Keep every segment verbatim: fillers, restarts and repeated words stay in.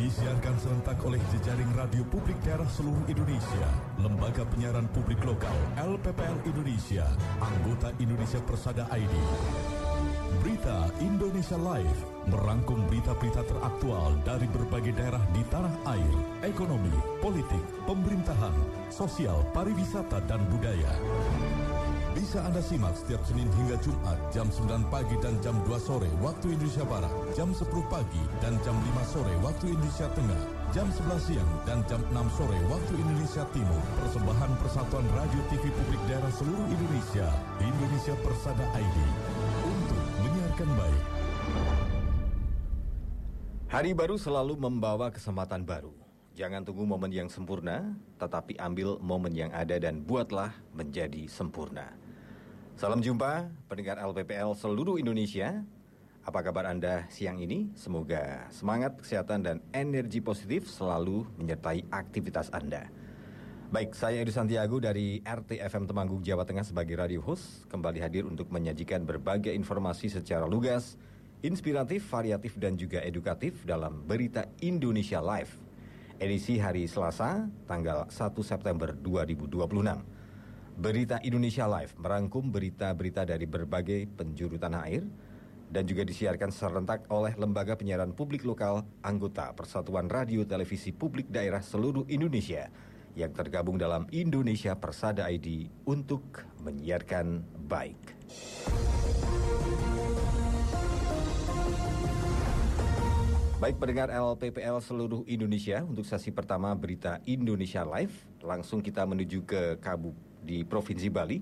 Disiarkan serentak oleh jejaring radio publik daerah seluruh Indonesia, Lembaga Penyiaran Publik Lokal L P P L Indonesia, anggota Indonesia Persada I D. Berita Indonesia Live merangkum berita-berita teraktual dari berbagai daerah di tanah air, ekonomi, politik, pemerintahan, sosial, pariwisata, dan budaya. Bisa Anda simak setiap Senin hingga Jumat jam sembilan pagi dan jam dua sore waktu Indonesia Barat, jam sepuluh pagi dan jam lima sore waktu Indonesia Tengah, jam sebelas siang dan jam enam sore waktu Indonesia Timur. Persembahan Persatuan Radio T V Publik Daerah seluruh Indonesia, Indonesia Persada I D, untuk menyiarkan baik. Hari baru selalu membawa kesempatan baru. Jangan tunggu momen yang sempurna, tetapi ambil momen yang ada dan buatlah menjadi sempurna. Salam jumpa, pendengar L P P L seluruh Indonesia. Apa kabar Anda siang ini? Semoga semangat, kesehatan, dan energi positif selalu menyertai aktivitas Anda. Baik, saya Edu Santiago dari R T F M Temanggung, Jawa Tengah sebagai radio host kembali hadir untuk menyajikan berbagai informasi secara lugas, inspiratif, variatif, dan juga edukatif dalam Berita Indonesia Live. Edisi hari Selasa, tanggal satu September dua ribu dua puluh enam. Berita Indonesia Live merangkum berita-berita dari berbagai penjuru tanah air dan juga disiarkan serentak oleh Lembaga Penyiaran Publik Lokal, anggota Persatuan Radio Televisi Publik Daerah seluruh Indonesia yang tergabung dalam Indonesia Persada I D untuk menyiarkan baik. Baik pendengar L P P L seluruh Indonesia, untuk sesi pertama Berita Indonesia Live, langsung kita menuju ke Kabupaten di Provinsi Bali,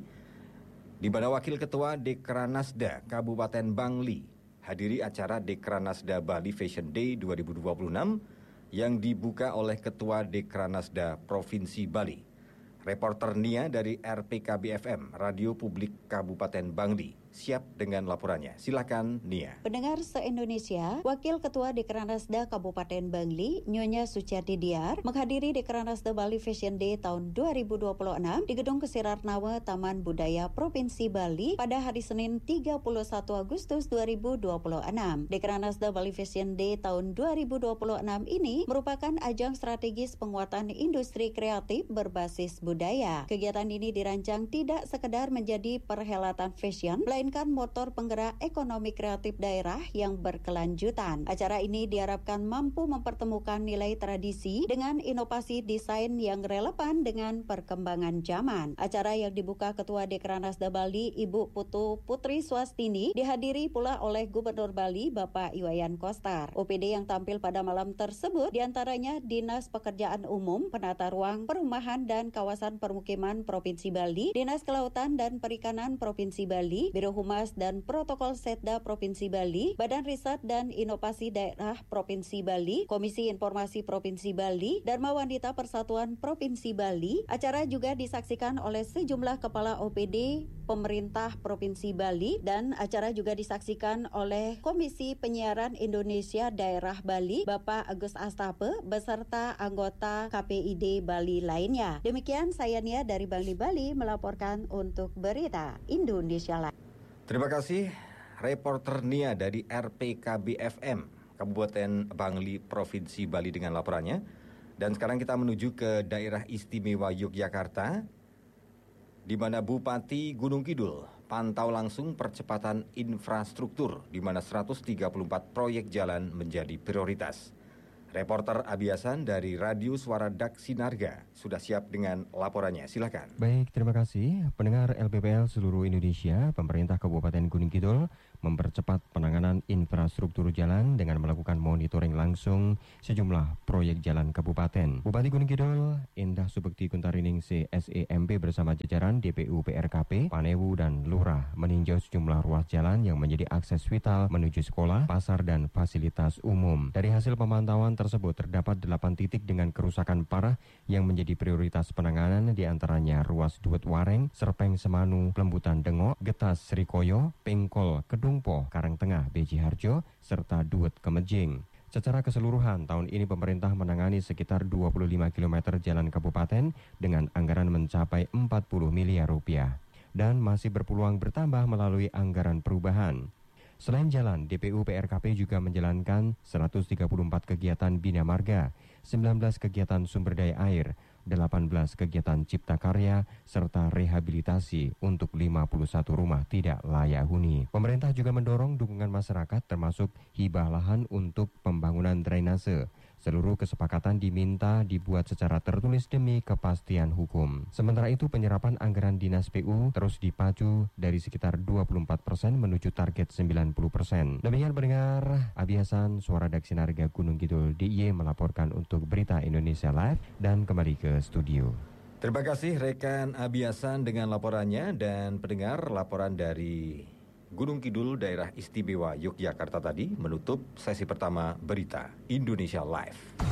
di mana Wakil Ketua Dekranasda Kabupaten Bangli hadiri acara Dekranasda Bali Fashion Day dua ribu dua puluh enam yang dibuka oleh Ketua Dekranasda Provinsi Bali. Reporter Nia dari R P K B F M, Radio Publik Kabupaten Bangli, siap dengan laporannya. Silakan Nia. Pendengar se-Indonesia, Wakil Ketua Dekranasda Kabupaten Bangli, Nyonya Suciati Diar, menghadiri Dekranasda Bali Fashion Day tahun dua ribu dua puluh enam di Gedung Kesirarnawa Taman Budaya Provinsi Bali pada hari Senin tiga puluh satu Agustus dua ribu dua puluh enam. Dekranasda Bali Fashion Day tahun dua ribu dua puluh enam ini merupakan ajang strategis penguatan industri kreatif berbasis budaya. Kegiatan ini dirancang tidak sekedar menjadi perhelatan fashion, melainkan motor penggerak ekonomi kreatif daerah yang berkelanjutan. Acara ini diharapkan mampu mempertemukan nilai tradisi dengan inovasi desain yang relevan dengan perkembangan zaman. Acara yang dibuka Ketua Dekranasda Bali, Ibu Putu Putri Swastini, dihadiri pula oleh Gubernur Bali, Bapak Iwayan Koster. O P D yang tampil pada malam tersebut diantaranya Dinas Pekerjaan Umum, Penata Ruang, Perumahan, dan Kawasan Permukiman Provinsi Bali, Dinas Kelautan dan Perikanan Provinsi Bali, Biro Humas dan Protokol Setda Provinsi Bali, Badan Riset dan Inovasi Daerah Provinsi Bali, Komisi Informasi Provinsi Bali, Dharma Wanita Persatuan Provinsi Bali. Acara juga disaksikan oleh sejumlah kepala O P D pemerintah Provinsi Bali, dan acara juga disaksikan oleh Komisi Penyiaran Indonesia Daerah Bali, Bapak Agus Astape, beserta anggota K P I D Bali lainnya. Demikian saya Nia dari Bangli Bali melaporkan untuk Berita Indonesia Live. Terima kasih reporter Nia dari R P K B F M Kabupaten Bangli Provinsi Bali dengan laporannya. Dan sekarang kita menuju ke daerah istimewa Yogyakarta, di mana Bupati Gunung Kidul pantau langsung percepatan infrastruktur, di mana seratus tiga puluh empat proyek jalan menjadi prioritas. Reporter Abiasan dari Radio Suara Dak Sinarga sudah siap dengan laporannya. Silakan. Baik, terima kasih. Pendengar L P P L seluruh Indonesia, pemerintah Kabupaten Gunung Kidul mempercepat penanganan infrastruktur jalan dengan melakukan monitoring langsung sejumlah proyek jalan kabupaten. Bupati Gunung Kidul, Indah Subekti Kuntarining C S E M P bersama jajaran D P U P R K P, Panewu, dan Lurah meninjau sejumlah ruas jalan yang menjadi akses vital menuju sekolah, pasar, dan fasilitas umum. Dari hasil pemantauan tersebut terdapat delapan titik dengan kerusakan parah yang menjadi prioritas penanganan, diantaranya ruas Duet Wareng, Serpeng Semanu, Plembutan Dengok, Getas Srikoyo, Pengkol Kedungpo, Karangtengah B J Harjo, serta Duet Kemejing. Secara keseluruhan, tahun ini pemerintah menangani sekitar dua puluh lima kilometer jalan kabupaten dengan anggaran mencapai empat puluh miliar rupiah dan masih berpeluang bertambah melalui anggaran perubahan. Selain jalan, D P U P R K P juga menjalankan seratus tiga puluh empat kegiatan bina marga, sembilan belas kegiatan sumber daya air, delapan belas kegiatan cipta karya, serta rehabilitasi untuk lima puluh satu rumah tidak layak huni. Pemerintah juga mendorong dukungan masyarakat termasuk hibah lahan untuk pembangunan drainase. Seluruh kesepakatan diminta dibuat secara tertulis demi kepastian hukum. Sementara itu, penyerapan anggaran Dinas P U terus dipacu dari sekitar dua puluh empat persen menuju target sembilan puluh persen. Demikian pendengar, Abi Hasan, Suara Daksinarga Gunung Kidul D I Y melaporkan untuk Berita Indonesia Live dan kembali ke studio. Terima kasih rekan Abi Hasan dengan laporannya, dan pendengar, laporan dari Gunung Kidul, Daerah Istimewa Yogyakarta tadi menutup sesi pertama Berita Indonesia Live.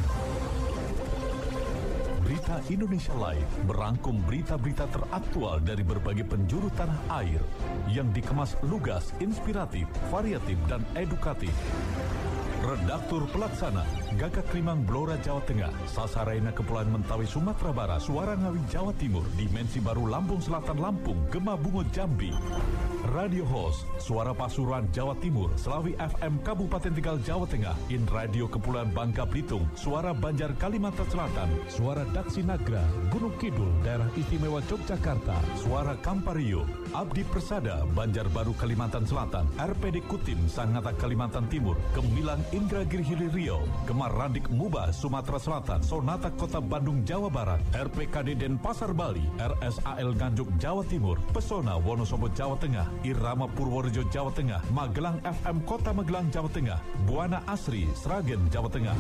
Berita Indonesia Live merangkum berita-berita teraktual dari berbagai penjuru tanah air yang dikemas lugas, inspiratif, variatif, dan edukatif. Redaktur Pelaksana Gagak Limang Blora Jawa Tengah, Sasarena Kepulauan Mentawai Sumatera Barat, Suara Ngawi Jawa Timur, Dimensi Baru Lampung Selatan Lampung, Gema Bungo Jambi. Radio Host Suara Pasuruan Jawa Timur, Selawi F M Kabupaten Tegal Jawa Tengah, In Radio Kepulauan Bangka Belitung, Suara Banjar Kalimantan Selatan, Suara Daksinagra Gunung Kidul Daerah Istimewa Yogyakarta, Suara Kampario Abdi Persada Banjarbaru Kalimantan Selatan, R P D Kutim Sangatta Kalimantan Timur, Gemilang Indragiri Hilir Riau, Gemar Randik Muba Sumatera Selatan, Sonata Kota Bandung Jawa Barat, R P K D Denpasar Bali, R S A L Nganjuk Jawa Timur, Pesona Wonosobo Jawa Tengah, Irama Purworejo Jawa Tengah, Magelang F M Kota Magelang Jawa Tengah, Buana Asri Sragen Jawa Tengah,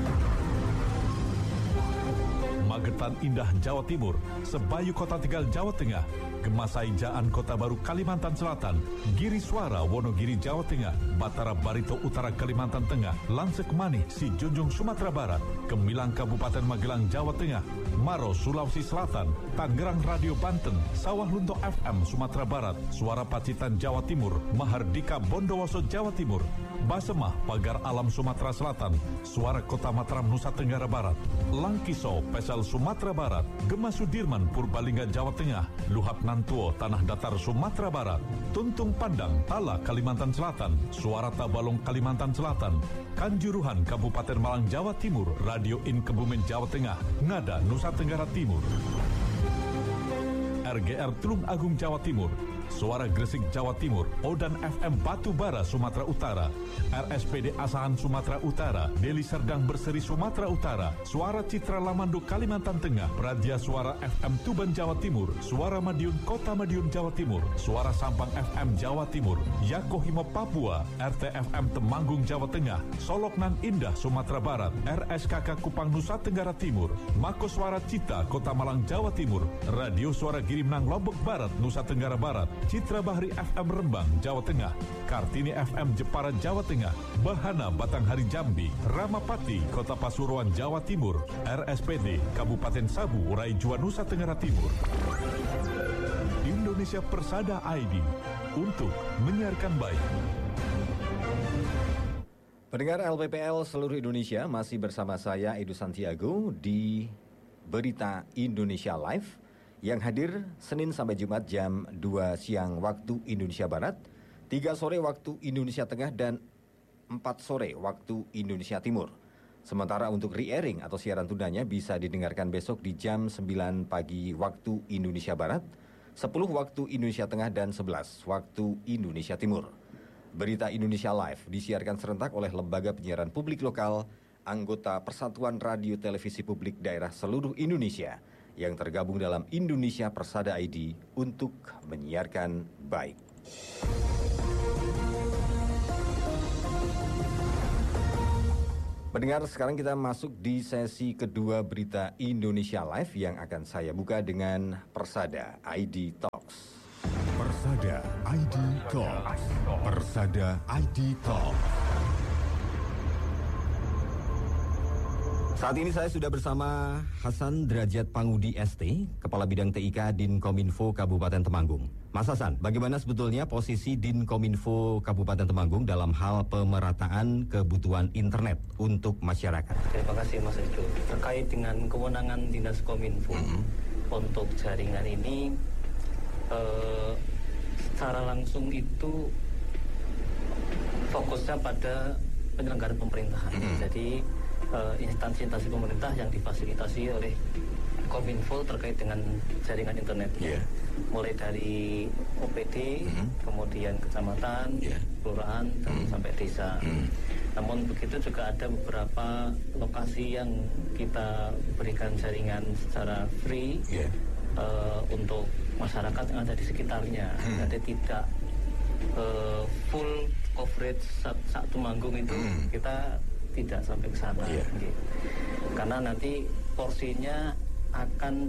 Magetan Indah Jawa Timur, Sebayu Kota Tegal Jawa Tengah, Gemasai Jaan Kota Baru Kalimantan Selatan, Giri Suara Wonogiri Jawa Tengah, Batara Barito Utara Kalimantan Tengah, Lansek Manih Si Junjung Sumatera Barat, Gemilang Kabupaten Magelang Jawa Tengah, Maros Sulawesi Selatan, Tangerang Radio Banten, Sawah Lunto F M Sumatera Barat, Suara Pacitan Jawa Timur, Mahardika Bondowoso Jawa Timur, Basemah Pagar Alam Sumatera Selatan, Suara Kota Mataram Nusa Tenggara Barat, Langkiso Pesal Sumatera Barat, Gema Sudirman Purbalingga Jawa Tengah, Luhak Nantuo Tanah Datar Sumatera Barat, Tuntung Pandang Tala Kalimantan Selatan, Suara Tabalong Kalimantan Selatan, Kanjuruhan Kabupaten Malang Jawa Timur, Radio In Kebumen Jawa Tengah, Ngada Nusa Tenggara Timur, R G R Tulung Agung Jawa Timur, Suara Gresik Jawa Timur, Odan F M Batubara Sumatera Utara, R S P D Asahan Sumatera Utara, Deli Serdang Berseri Sumatera Utara, Suara Citra Lamando Kalimantan Tengah, Radia Suara F M Tuban Jawa Timur, Suara Madiun Kota Madiun Jawa Timur, Suara Sampang F M Jawa Timur, Yakohimo Papua, R T F M Temanggung Jawa Tengah, Soloknan Indah Sumatera Barat, R S K K Kupang Nusa Tenggara Timur, Mako Suara Cita Kota Malang Jawa Timur, Radio Suara Girimnang Lombok Barat Nusa Tenggara Barat, Citra Bahri F M Rembang Jawa Tengah, Kartini F M Jepara Jawa Tengah, Bahana Batanghari Jambi, Ramapati Kota Pasuruan Jawa Timur, R S P D Kabupaten Sabu Raijua Nusa Tenggara Timur. Indonesia Persada I D untuk menyiarkan baik. Pendengar L P P L seluruh Indonesia, masih bersama saya Edu Santiago di Berita Indonesia Live yang hadir Senin sampai Jumat jam dua siang waktu Indonesia Barat, tiga sore waktu Indonesia Tengah, dan empat sore waktu Indonesia Timur. Sementara untuk re-airing atau siaran tundanya bisa didengarkan besok di jam sembilan pagi waktu Indonesia Barat, sepuluh waktu Indonesia Tengah, dan sebelas waktu Indonesia Timur. Berita Indonesia Live disiarkan serentak oleh Lembaga Penyiaran Publik Lokal, anggota Persatuan Radio Televisi Publik Daerah seluruh Indonesia, yang tergabung dalam Indonesia Persada I D untuk menyiarkan baik. Pendengar, sekarang kita masuk di sesi kedua Berita Indonesia Live yang akan saya buka dengan Persada I D Talks. Persada I D Talks. Persada I D Talks. Saat ini saya sudah bersama Hasan Derajat Pangudi S T, Kepala Bidang T I K Dinkominfo Kabupaten Temanggung. Mas Hasan, bagaimana sebetulnya posisi Dinkominfo Kabupaten Temanggung dalam hal pemerataan kebutuhan internet untuk masyarakat? Terima kasih Mas Edo. Terkait dengan kewenangan Dinas Kominfo mm-hmm. untuk jaringan ini, eh, secara langsung itu fokusnya pada penyelenggaraan pemerintahan. Mm-hmm. Jadi uh, instansi-instansi pemerintah yang difasilitasi oleh Kominfo terkait dengan jaringan internet. Yeah. Mulai dari O P D, mm-hmm. kemudian kecamatan, yeah. kelurahan, dan mm-hmm. sampai desa. Mm-hmm. Namun begitu juga ada beberapa lokasi yang kita berikan jaringan secara free yeah. uh, untuk masyarakat yang ada di sekitarnya. Mm-hmm. Jadi tidak uh, full coverage saat, saat Temanggung itu mm-hmm. kita tidak sampai ke sana. Yeah. Gitu. Karena nanti porsinya akan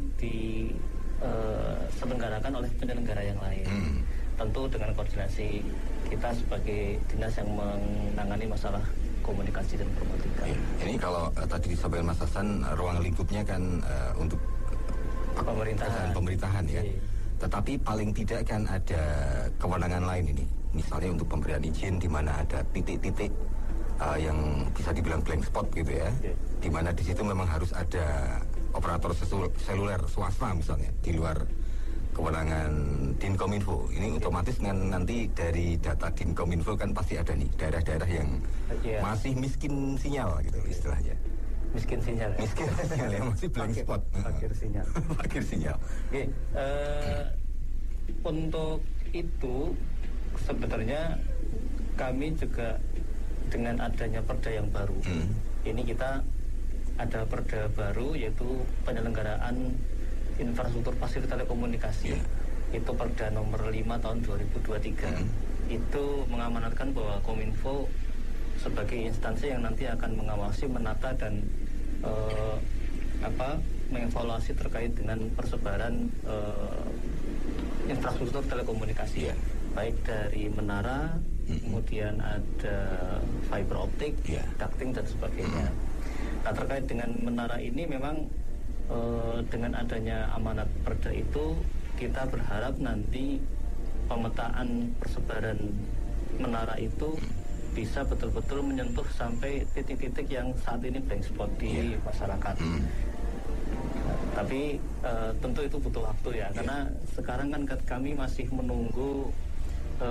diselenggarakan uh, oleh penyelenggara yang lain. Hmm. Tentu dengan koordinasi kita sebagai dinas yang menangani masalah komunikasi dan informatika. Ya, ini kalau uh, tadi disampaikan Mas Hasan, ruang lingkupnya kan uh, untuk pemerintahan, pemerintahan ya. Iya. Tetapi paling tidak kan ada kewenangan lain ini. Misalnya untuk pemberian izin di mana ada titik-titik uh, yang bisa dibilang blank spot gitu ya. Iya. Di mana di situ memang harus ada operator seluler swasta misalnya di luar kewenangan Dinkominfo. Ini yeah. otomatis kan nanti dari data Dinkominfo kan pasti ada nih daerah-daerah yang yeah. masih miskin sinyal gitu istilahnya. Miskin sinyal. Ya? Miskin sinyal ya, masih blank Fakir, spot. Fakir sinyal. Fakir sinyal. Oke, okay. uh, untuk itu sebenarnya kami juga dengan adanya perda yang baru, hmm. ini kita ada perda baru yaitu penyelenggaraan infrastruktur fasilitas telekomunikasi. Yeah. Itu perda nomor lima tahun dua ribu dua puluh tiga. Mm. Itu mengamanatkan bahwa Kominfo sebagai instansi yang nanti akan mengawasi, menata dan uh, apa mengevaluasi terkait dengan persebaran uh, infrastruktur telekomunikasi. Yeah. Baik dari menara, mm-hmm. kemudian ada fiber optik, yeah. ducting dan sebagainya. Mm. Nah, terkait dengan menara ini memang e, dengan adanya amanat perda itu kita berharap nanti pemetaan persebaran menara itu bisa betul-betul menyentuh sampai titik-titik yang saat ini blank spot di yeah. masyarakat. Mm. Nah, tapi e, tentu itu butuh waktu ya, yeah. karena sekarang kan kami masih menunggu e,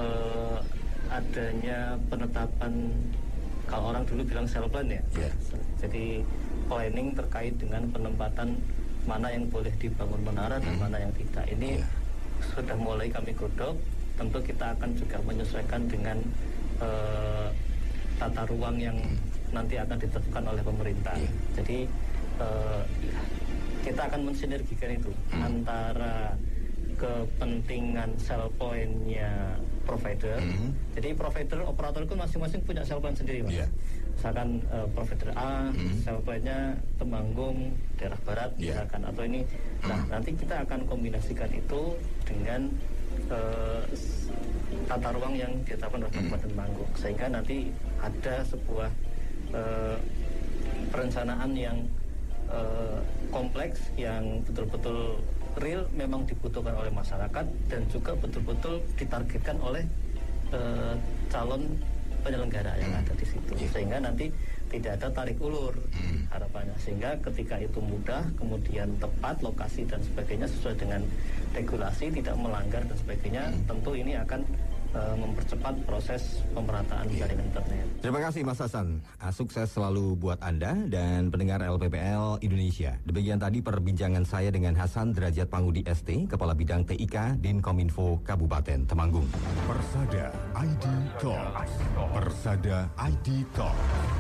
adanya penetapan. Kalau orang dulu bilang sel plan ya, yeah. jadi planning terkait dengan penempatan mana yang boleh dibangun menara dan mm. mana yang tidak. Ini yeah. sudah mulai kami godok. Tentu kita akan juga menyesuaikan dengan uh, tata ruang yang mm. nanti akan ditetapkan oleh pemerintah. Yeah. Jadi uh, kita akan mensinergikan itu mm. antara kepentingan sell point-nya provider. Mm-hmm. Jadi provider, operator itu masing-masing punya sell point sendiri, Mas. Yeah. Misalkan uh, provider A, mm-hmm. sell point-nya Temanggung, daerah barat, yeah. misalkan, atau ini. Nah, mm-hmm. nanti kita akan kombinasikan itu dengan uh, tata ruang yang ditetapkan oleh Kabupaten Temanggung, sehingga nanti ada sebuah uh, perencanaan yang uh, kompleks, yang betul-betul real memang dibutuhkan oleh masyarakat dan juga betul-betul ditargetkan oleh uh, calon penyelenggara yang hmm. ada di situ, sehingga nanti tidak ada tarik ulur hmm. harapannya, sehingga ketika itu mudah, kemudian tepat lokasi dan sebagainya sesuai dengan regulasi, tidak melanggar dan sebagainya, hmm. tentu ini akan uh, mempercepat proses pemerataan yeah. jaringan internet. Terima kasih Mas Hasan, uh, sukses selalu buat Anda dan pendengar L P P L Indonesia. Demikian tadi perbincangan saya dengan Hasan Derajat Pangudi S T, Kepala Bidang T I K Dinkominfo Kabupaten Temanggung. Persada I D Talk. Persada I D Talk.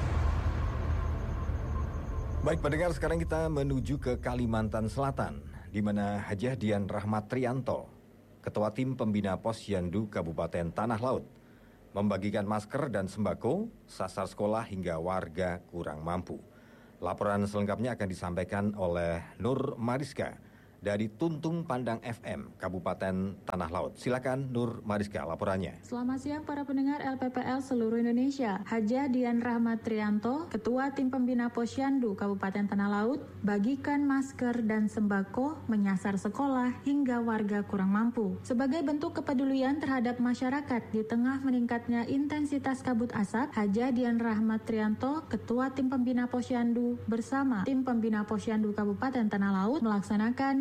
Baik pendengar, sekarang kita menuju ke Kalimantan Selatan, di mana Hajah Dian Rahmat Trianto, Ketua Tim Pembina Posyandu Kabupaten Tanah Laut, membagikan masker dan sembako sasar sekolah hingga warga kurang mampu. Laporan selengkapnya akan disampaikan oleh Nur Mariska dari Tuntung Pandang F M, Kabupaten Tanah Laut. Silakan Nur Mariska laporannya. Selamat siang para pendengar L P P L seluruh Indonesia. Hajah Dian Rahmat Trianto, Ketua Tim Pembina Posyandu Kabupaten Tanah Laut, bagikan masker dan sembako menyasar sekolah hingga warga kurang mampu. Sebagai bentuk kepedulian terhadap masyarakat di tengah meningkatnya intensitas kabut asap, Hajah Dian Rahmat Trianto, Ketua Tim Pembina Posyandu bersama Tim Pembina Posyandu Kabupaten Tanah Laut melaksanakan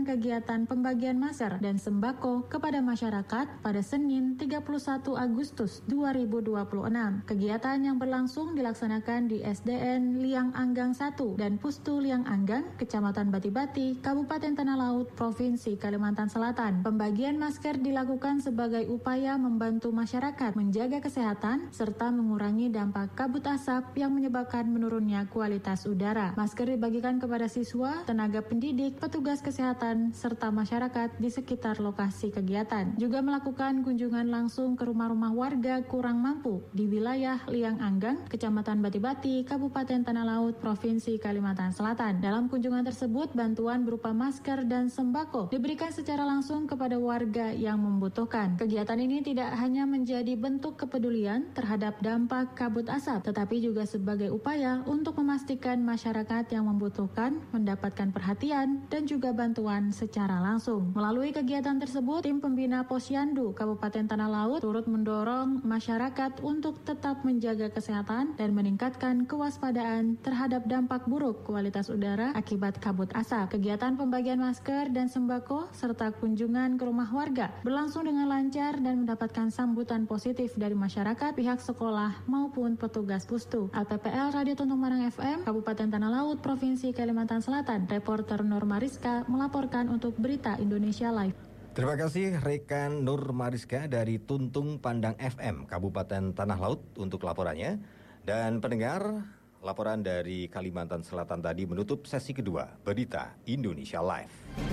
melaksanakan kegiatan pembagian masker dan sembako kepada masyarakat pada Senin tiga puluh satu Agustus dua ribu dua puluh enam. Kegiatan yang berlangsung dilaksanakan di S D N Liang Anggang satu dan Pustu Liang Anggang, Kecamatan Bati-Bati, Kabupaten Tanah Laut, Provinsi Kalimantan Selatan. Pembagian masker dilakukan sebagai upaya membantu masyarakat menjaga kesehatan serta mengurangi dampak kabut asap yang menyebabkan menurunnya kualitas udara. Masker dibagikan kepada siswa, tenaga pendidik, petugas kesehatan, serta masyarakat di sekitar lokasi kegiatan. Juga melakukan kunjungan langsung ke rumah-rumah warga kurang mampu di wilayah Liang Anggang, Kecamatan Bati-Bati, Kabupaten Tanah Laut, Provinsi Kalimantan Selatan. Dalam kunjungan tersebut, bantuan berupa masker dan sembako diberikan secara langsung kepada warga yang membutuhkan. Kegiatan ini tidak hanya menjadi bentuk kepedulian terhadap dampak kabut asap, tetapi juga sebagai upaya untuk memastikan masyarakat yang membutuhkan mendapatkan perhatian dan juga bantuan secara langsung. Melalui kegiatan tersebut, tim pembina Posyandu Kabupaten Tanah Laut turut mendorong masyarakat untuk tetap menjaga kesehatan dan meningkatkan kewaspadaan terhadap dampak buruk kualitas udara akibat kabut asap. Kegiatan pembagian masker dan sembako serta kunjungan ke rumah warga berlangsung dengan lancar dan mendapatkan sambutan positif dari masyarakat, pihak sekolah maupun petugas pustu. L P P L Radio Tuntung Marang F M, Kabupaten Tanah Laut, Provinsi Kalimantan Selatan. Reporter Nur Mariska melaporkan untuk Berita Indonesia Live. Terima kasih rekan Nur Mariska dari Tuntung Pandang F M, Kabupaten Tanah Laut untuk laporannya. Dan pendengar, laporan dari Kalimantan Selatan tadi menutup sesi kedua Berita Indonesia Live.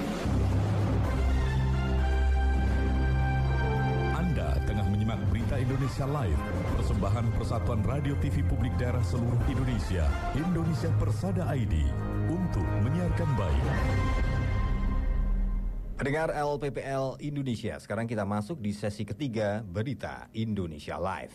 Anda tengah menyimak Berita Indonesia Live, persembahan Persatuan Radio T V Publik Daerah Seluruh Indonesia, Indonesia Persada I D, untuk menyiarkan baik. Pendengar L P P L Indonesia, sekarang kita masuk di sesi ketiga Berita Indonesia Live.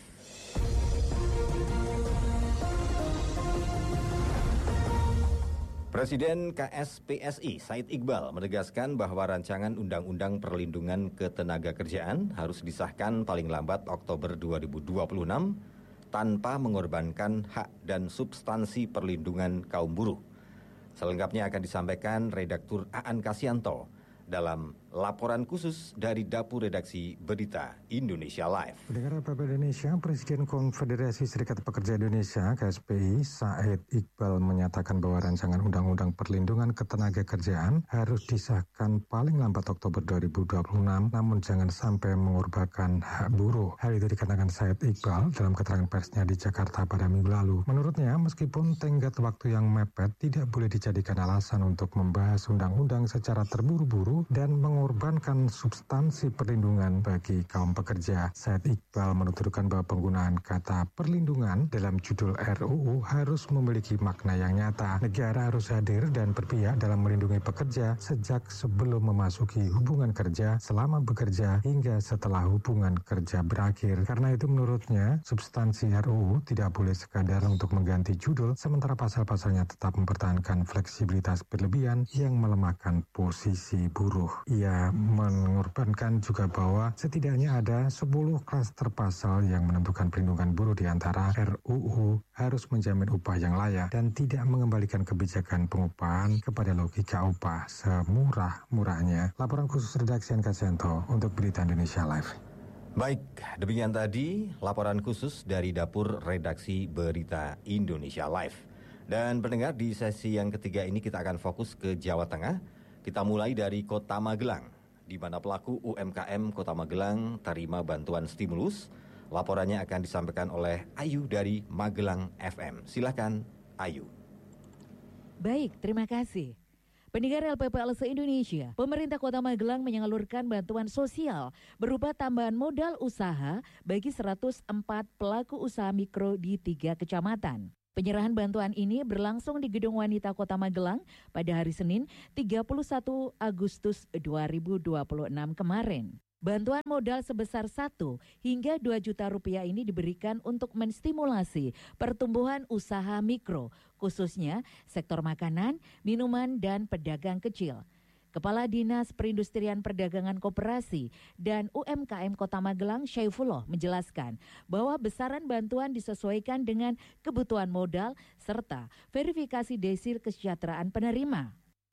Presiden K S P S I Said Iqbal menegaskan bahwa rancangan Undang-Undang Perlindungan Ketenagakerjaan harus disahkan paling lambat Oktober dua ribu dua puluh enam tanpa mengorbankan hak dan substansi perlindungan kaum buruh. Selengkapnya akan disampaikan Redaktur Aan Kasyanto dalam laporan khusus dari Dapur Redaksi Berita Indonesia Live. Pendengar L P P L Indonesia, Presiden Konfederasi Serikat Pekerja Indonesia K S P I Said Iqbal menyatakan bahwa rancangan Undang-Undang Perlindungan Ketenagakerjaan harus disahkan paling lambat Oktober dua ribu dua puluh enam, namun jangan sampai mengorbankan hak buruh. Hal itu dikatakan Said Iqbal dalam keterangan persnya di Jakarta pada minggu lalu. Menurutnya, meskipun tenggat waktu yang mepet tidak boleh dijadikan alasan untuk membahas undang-undang secara terburu-buru dan mengorbankan substansi perlindungan bagi kaum pekerja. Said Iqbal menuturkan bahwa penggunaan kata perlindungan dalam judul R U U harus memiliki makna yang nyata. Negara harus hadir dan berpihak dalam melindungi pekerja sejak sebelum memasuki hubungan kerja, selama bekerja, hingga setelah hubungan kerja berakhir. Karena itu menurutnya, substansi R U U tidak boleh sekadar untuk mengganti judul, sementara pasal-pasalnya tetap mempertahankan fleksibilitas berlebihan yang melemahkan posisi buruh. Ia mengorbankan juga bahwa setidaknya ada sepuluh klaster pasal yang menentukan perlindungan buruh, di antara R U U harus menjamin upah yang layak dan tidak mengembalikan kebijakan pengupahan kepada logika upah semurah-murahnya. Laporan khusus redaksi Aan Kasyanto untuk Berita Indonesia Live. Baik, demikian tadi laporan khusus dari Dapur Redaksi Berita Indonesia Live. Dan pendengar, di sesi yang ketiga ini kita akan fokus ke Jawa Tengah. Kita mulai dari Kota Magelang, di mana pelaku U M K M Kota Magelang terima bantuan stimulus. Laporannya akan disampaikan oleh Ayu dari Magelang F M. Silakan, Ayu. Baik, terima kasih. Pendengar L P P L se-Indonesia, pemerintah Kota Magelang menyalurkan bantuan sosial berupa tambahan modal usaha bagi seratus empat pelaku usaha mikro di tiga kecamatan. Penyerahan bantuan ini berlangsung di Gedung Wanita Kota Magelang pada hari Senin tiga puluh satu Agustus dua ribu dua puluh enam kemarin. Bantuan modal sebesar satu hingga dua juta rupiah ini diberikan untuk menstimulasi pertumbuhan usaha mikro, khususnya sektor makanan, minuman, dan pedagang kecil. Kepala Dinas Perindustrian Perdagangan Koperasi dan U M K M Kota Magelang, Syaifullah, menjelaskan bahwa besaran bantuan disesuaikan dengan kebutuhan modal serta verifikasi desil kesejahteraan penerima.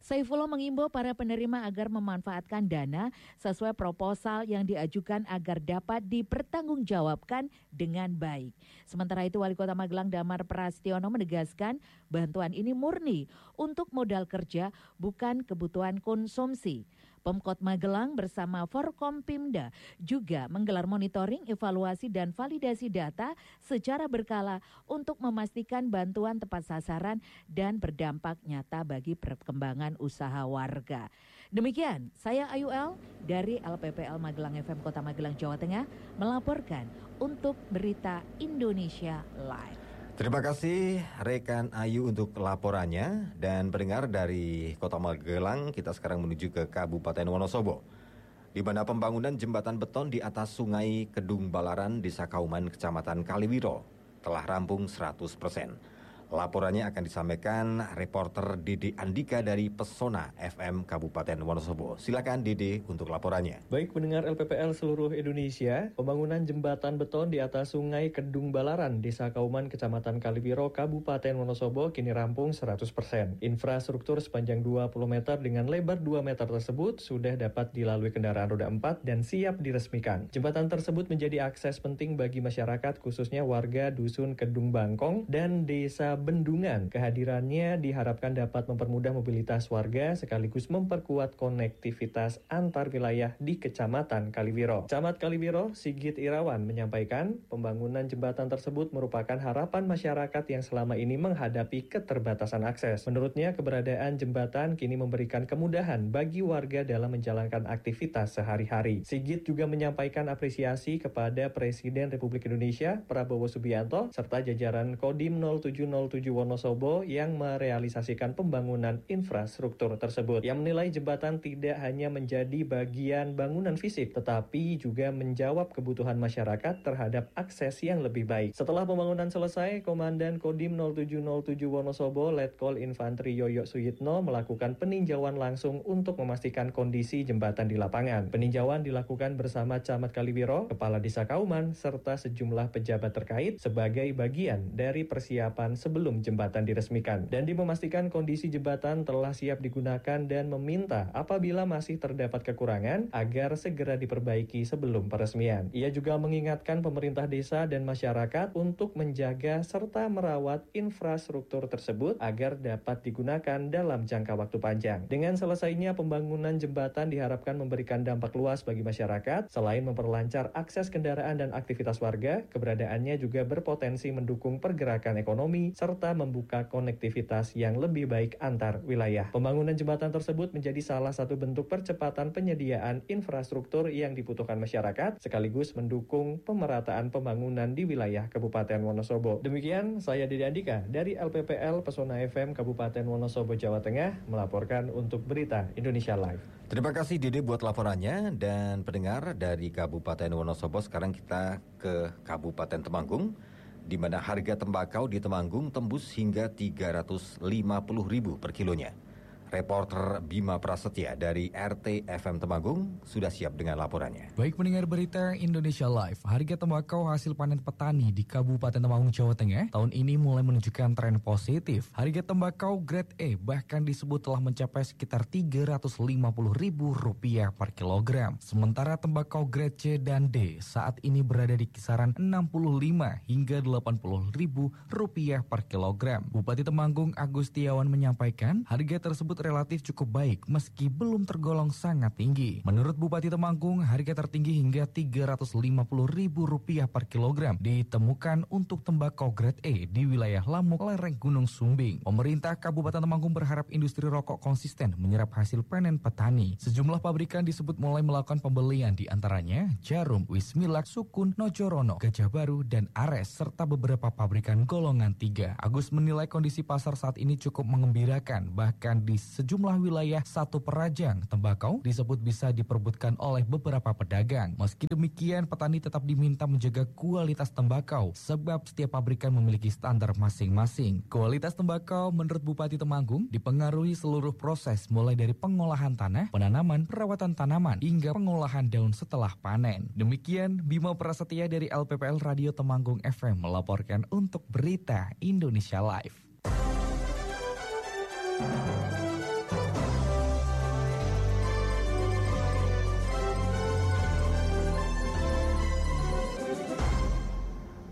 Saifullah mengimbau para penerima agar memanfaatkan dana sesuai proposal yang diajukan agar dapat dipertanggungjawabkan dengan baik. Sementara itu, Wali Kota Magelang Damar Prastiono menegaskan bantuan ini murni untuk modal kerja, bukan kebutuhan konsumsi. Pemkot Magelang bersama Forkompimda juga menggelar monitoring, evaluasi, dan validasi data secara berkala untuk memastikan bantuan tepat sasaran dan berdampak nyata bagi perkembangan usaha warga. Demikian, saya Ayu L dari L P P L Magelang F M Kota Magelang, Jawa Tengah melaporkan untuk Berita Indonesia Live. Terima kasih rekan Ayu untuk laporannya. Dan pendengar dari Kota Magelang, kita sekarang menuju ke Kabupaten Wonosobo, di mana pembangunan jembatan beton di atas Sungai Kedung Balaran, Desa Kauman, Kecamatan Kaliwiro telah rampung seratus persen. Laporannya akan disampaikan reporter Dede Andika dari Pesona F M Kabupaten Wonosobo. Silakan Dede untuk laporannya. Baik pendengar L P P L seluruh Indonesia, pembangunan jembatan beton di atas Sungai Kedung Balaran, Desa Kauman, Kecamatan Kaliwiro, Kabupaten Wonosobo kini rampung seratus persen. Infrastruktur sepanjang dua puluh meter dengan lebar dua meter tersebut sudah dapat dilalui kendaraan roda empat dan siap diresmikan. Jembatan tersebut menjadi akses penting bagi masyarakat, khususnya warga Dusun Kedung Bangkong dan Desa Bendungan. Kehadirannya diharapkan dapat mempermudah mobilitas warga sekaligus memperkuat konektivitas antar wilayah di Kecamatan Kaliwiro. Camat Kaliwiro, Sigit Irawan, menyampaikan pembangunan jembatan tersebut merupakan harapan masyarakat yang selama ini menghadapi keterbatasan akses. Menurutnya, keberadaan jembatan kini memberikan kemudahan bagi warga dalam menjalankan aktivitas sehari-hari. Sigit juga menyampaikan apresiasi kepada Presiden Republik Indonesia Prabowo Subianto serta jajaran Kodim nol tujuh nol tujuh Wonosobo yang merealisasikan pembangunan infrastruktur tersebut. Yang menilai jembatan tidak hanya menjadi bagian bangunan fisik, tetapi juga menjawab kebutuhan masyarakat terhadap akses yang lebih baik. Setelah pembangunan selesai, Komandan Kodim nol tujuh nol tujuh Wonosobo, Letkol Infantri Yoyo Suyitno melakukan peninjauan langsung untuk memastikan kondisi jembatan di lapangan. Peninjauan dilakukan bersama Camat Kaliwiro, Kepala Desa Kauman, serta sejumlah pejabat terkait sebagai bagian dari persiapan sebelum jembatan diresmikan. Dan memastikan kondisi jembatan telah siap digunakan dan meminta apabila masih terdapat kekurangan agar segera diperbaiki sebelum peresmian. Ia juga mengingatkan pemerintah desa dan masyarakat untuk menjaga serta merawat infrastruktur tersebut agar dapat digunakan dalam jangka waktu panjang. Dengan selesainya pembangunan jembatan diharapkan memberikan dampak luas bagi masyarakat. Selain memperlancar akses kendaraan dan aktivitas warga, keberadaannya juga berpotensi mendukung pergerakan ekonomi serta membuka konektivitas yang lebih baik antar wilayah. Pembangunan jembatan tersebut menjadi salah satu bentuk percepatan penyediaan infrastruktur yang dibutuhkan masyarakat, sekaligus mendukung pemerataan pembangunan di wilayah Kabupaten Wonosobo. Demikian, saya Dede Andika dari L P P L Pesona F M Kabupaten Wonosobo, Jawa Tengah, melaporkan untuk Berita Indonesia Live. Terima kasih Dede buat laporannya. Dan pendengar dari Kabupaten Wonosobo, sekarang kita ke Kabupaten Temanggung, di mana harga tembakau di Temanggung tembus hingga tiga ratus lima puluh ribu per kilonya. Reporter Bima Prasetya dari R T F M Temanggung sudah siap dengan laporannya. Baik pendengar Berita Indonesia Live, harga tembakau hasil panen petani di Kabupaten Temanggung, Jawa Tengah tahun ini mulai menunjukkan tren positif. Harga tembakau grade E bahkan disebut telah mencapai sekitar tiga ratus lima puluh ribu rupiah per kilogram. Sementara tembakau grade C dan D saat ini berada di kisaran enam puluh lima hingga delapan puluh ribu rupiah per kilogram. Bupati Temanggung Agustiawan menyampaikan harga tersebut relatif cukup baik meski belum tergolong sangat tinggi. Menurut Bupati Temanggung, harga tertinggi hingga tiga ratus lima puluh ribu rupiah per kilogram ditemukan untuk tembakau grade E di wilayah Lamuk, lereng Gunung Sumbing. Pemerintah Kabupaten Temanggung berharap industri rokok konsisten menyerap hasil panen petani. Sejumlah pabrikan disebut mulai melakukan pembelian, di antaranya Jarum, Wismilak, Sukun, Nojorono, Gajah Baru, dan Ares, serta beberapa pabrikan golongan tiga. Agus menilai kondisi pasar saat ini cukup mengembirakan, bahkan di sejumlah wilayah satu perajang tembakau disebut bisa diperebutkan oleh beberapa pedagang. Meski demikian, petani tetap diminta menjaga kualitas tembakau sebab setiap pabrikan memiliki standar masing-masing. Kualitas tembakau menurut Bupati Temanggung dipengaruhi seluruh proses mulai dari pengolahan tanah, penanaman, perawatan tanaman, hingga pengolahan daun setelah panen. Demikian Bima Prasetya dari L P P L Radio Temanggung F M melaporkan untuk Berita Indonesia Live.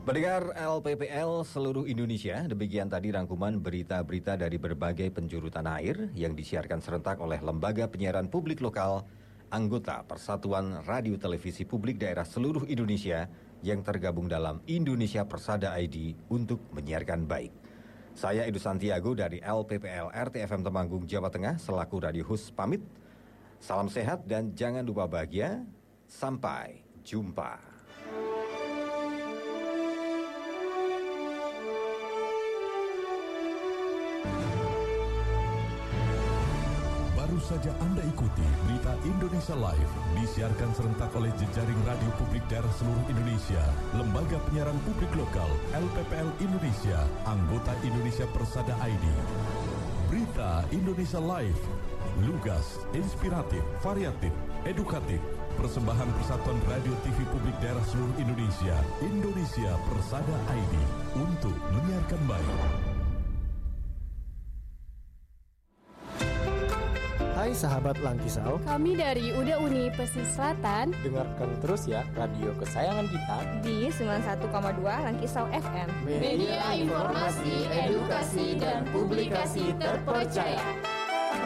Pendengar L P P L seluruh Indonesia, demikian tadi rangkuman berita-berita dari berbagai penjuru tanah air yang disiarkan serentak oleh Lembaga Penyiaran Publik Lokal, anggota Persatuan Radio Televisi Publik Daerah seluruh Indonesia yang tergabung dalam Indonesia Persada I D untuk menyiarkan baik. Saya Edu Santiago dari L P P L R T F M Temanggung, Jawa Tengah, selaku Radio Host pamit. Salam sehat dan jangan lupa bahagia. Sampai jumpa. Baru saja Anda ikuti berita Indonesia Live disiarkan serentak oleh jejaring radio publik daerah seluruh Indonesia, Lembaga Penyiaran Publik Lokal L P P L Indonesia, anggota Indonesia Persada I D. Berita Indonesia Live, lugas, inspiratif, variatif, edukatif. Persembahan Persatuan Radio T V Publik Daerah seluruh Indonesia, Indonesia Persada I D, untuk menyiarkan baik. Hai sahabat Langkisau, kami dari U D Uni Pesisir Selatan. Dengarkan terus ya radio kesayangan kita di sembilan puluh satu koma dua Langkisau F M. Media informasi, edukasi, dan publikasi terpercaya.